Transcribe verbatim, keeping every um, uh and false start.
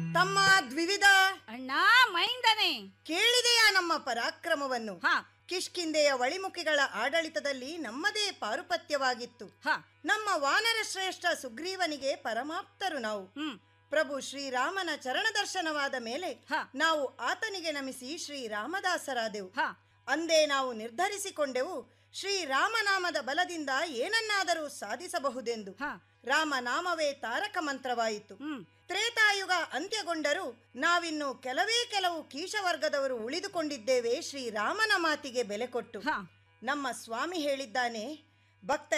ತಮ್ಮ ದ್ವಿವಿಧ ಅಣ್ಣ ಮೈಂದನೆ ಕೇಳಿದೆಯಾ ನಮ್ಮ ಪರಾಕ್ರಮವನ್ನು? ಹ ಕಿಷ್ಕಿಂದೆಯ ವಳಿಮುಖಿಗಳ ಆಡಳಿತದಲ್ಲಿ ನಮ್ಮದೇ ಪಾರುಪತ್ಯವಾಗಿತ್ತು. ಹ ನಮ್ಮ ವಾನರ ಶ್ರೇಷ್ಠ ಸುಗ್ರೀವನಿಗೆ ಪರಮಾಪ್ತರು ನಾವು. ಹ್ಮ್ ಪ್ರಭು ಶ್ರೀರಾಮನ ಚರಣ ದರ್ಶನವಾದ ಮೇಲೆ ಹ. ನಾವು ಆತನಿಗೆ ನಮಿಸಿ ಶ್ರೀರಾಮದಾಸರಾದೆವು. ಹ ಅಂದೇ ನಾವು ನಿರ್ಧರಿಸಿಕೊಂಡೆವು, ಶ್ರೀರಾಮನಾಮದ ಬಲದಿಂದ ಏನನ್ನಾದರೂ ಸಾಧಿಸಬಹುದೆಂದು. ಹ ರಾಮನಾಮವೇ ತಾರಕ ಮಂತ್ರವಾಯಿತು. ಹ್ಮ್ ತ್ರೇತಾಯುಗ ಅಂತ್ಯಗೊಂಡರೂ ನಾವಿನ್ನು ಕೆಲವೇ ಕೆಲವು ಕೀಶವರ್ಗದವರು ಉಳಿದುಕೊಂಡಿದ್ದೇವೆ ಶ್ರೀರಾಮನ ಮಾತಿಗೆ ಬೆಲೆ ಕೊಟ್ಟು. ಹ ನಮ್ಮ ಸ್ವಾಮಿ ಹೇಳಿದ್ದಾನೆ, ಭಕ್ತ